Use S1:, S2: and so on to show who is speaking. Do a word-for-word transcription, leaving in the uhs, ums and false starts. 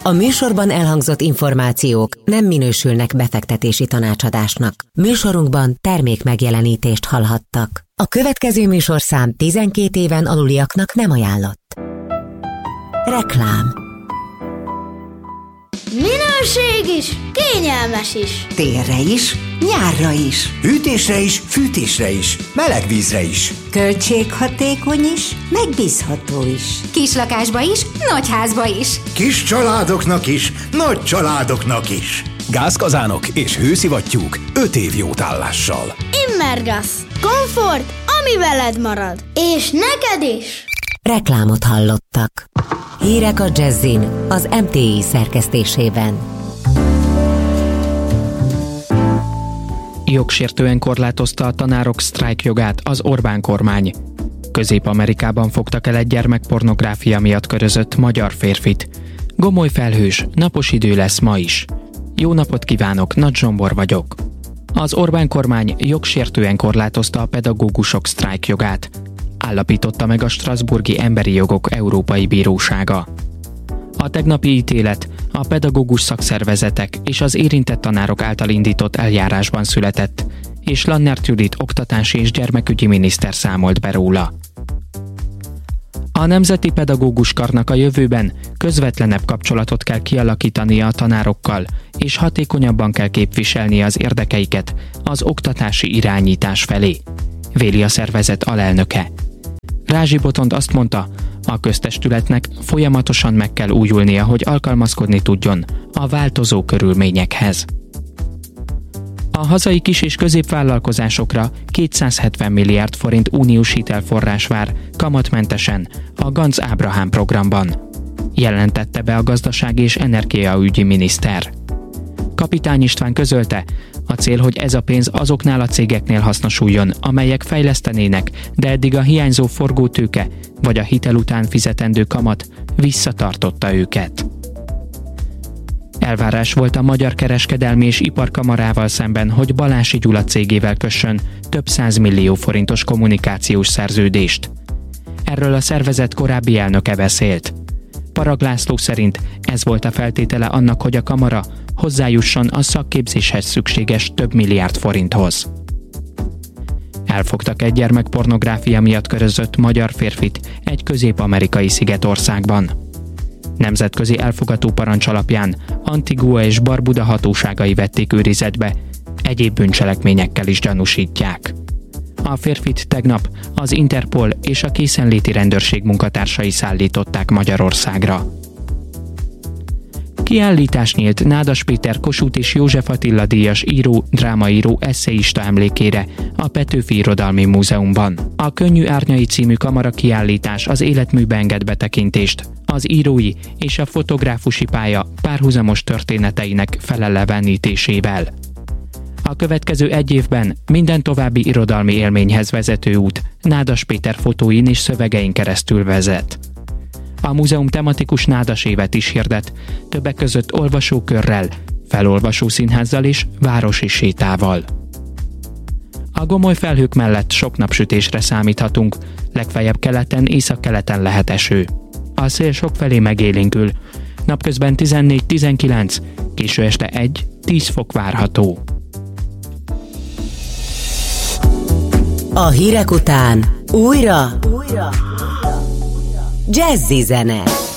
S1: A műsorban elhangzott információk nem minősülnek befektetési tanácsadásnak. Műsorunkban termék megjelenítést hallhattak. A következő műsorszám tizenkét éven aluliaknak nem ajánlott. Reklám.
S2: Minőség is, kényelmes is.
S3: Télre is, nyárra is.
S4: Hűtésre is, fűtésre is, meleg vízre is.
S3: Költséghatékony is, megbízható is.
S5: Kislakásba is, nagyházba is.
S4: Kis családoknak is, nagy családoknak is.
S6: Gázkazánok és hőszivattyúk öt év jótállással.
S2: Immergas. Komfort, ami veled marad. És neked is.
S1: Reklámot hallottak. Hírek a Jazzin az em té i szerkesztésében.
S7: Jogsértően korlátozta a tanárok sztrájkjogát az Orbán kormány. Közép-Amerikában fogtak el egy gyermekpornográfia miatt körözött magyar férfit. Gomoly felhős, napos idő lesz ma is. Jó napot kívánok, Nagy Zsombor vagyok. Az Orbán kormány jogsértően korlátozta a pedagógusok sztrájkjogát. Állapította meg a Strasbourgi Emberi Jogok Európai Bírósága. A tegnapi ítélet a pedagógus szakszervezetek és az érintett tanárok által indított eljárásban született, és Lannert Judit oktatási és gyermekügyi miniszter számolt be róla. A Nemzeti Pedagógus Karnak a jövőben közvetlenebb kapcsolatot kell kialakítania a tanárokkal, és hatékonyabban kell képviselnie az érdekeiket az oktatási irányítás felé, véli a szervezet alelnöke. Rázsi Botond azt mondta, a köztestületnek folyamatosan meg kell újulnia, hogy alkalmazkodni tudjon a változó körülményekhez. A hazai kis- és középvállalkozásokra kétszázhetven milliárd forint uniós hitelforrás vár kamatmentesen a Ganz Ábrahám programban, jelentette be a gazdasági és energiaügyi miniszter. Kapitány István közölte, a cél, hogy ez a pénz azoknál a cégeknél hasznosuljon, amelyek fejlesztenének, de eddig a hiányzó forgótőke vagy a hitel után fizetendő kamat visszatartotta őket. Elvárás volt a Magyar Kereskedelmi és Iparkamarával szemben, hogy Balási Gyula cégével kössön több százmillió forintos kommunikációs szerződést. Erről a szervezet korábbi elnöke beszélt. Parag László szerint ez volt a feltétele annak, hogy a kamara hozzájusson a szakképzéshez szükséges több milliárd forinthoz. Elfogtak egy gyermekpornográfia miatt körözött magyar férfit egy közép-amerikai szigetországban. Nemzetközi elfogató parancs alapján Antigua és Barbuda hatóságai vették őrizetbe, egyéb bűncselekményekkel is gyanúsítják. A férfit tegnap az Interpol és a készenléti rendőrség munkatársai szállították Magyarországra. Kiállítás nyílt Nádas Péter Kossuth és József Attila díjas író, drámaíró, esszéista emlékére a Petőfi Irodalmi Múzeumban. A Könnyű Árnyai című kamara kiállítás az életműbe enged betekintést az írói és a fotográfusi pálya párhuzamos történeteinek felelevenítésével. A következő egy évben minden további irodalmi élményhez vezető út Nádas Péter fotóin és szövegein keresztül vezet. A múzeum tematikus Nádas évet is hirdet, többek között olvasókörrel, felolvasó színházzal és városi sétával. A gomoly felhők mellett sok napsütésre számíthatunk, legfeljebb keleten, északkeleten lehet eső. A szél sokfelé megélénkül, napközben tizennégy-tizenkilenc, késő este egy-tíz fok várható.
S1: A hírek után újra, újra, újra. Jazzy zene.